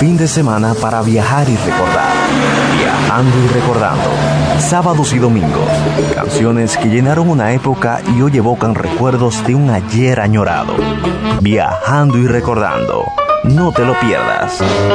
fin de semana para viajar y recordar. Viajando y recordando. Sábados y domingos. Canciones que llenaron una época y hoy evocan recuerdos de un ayer añorado. Viajando y recordando. No te lo pierdas.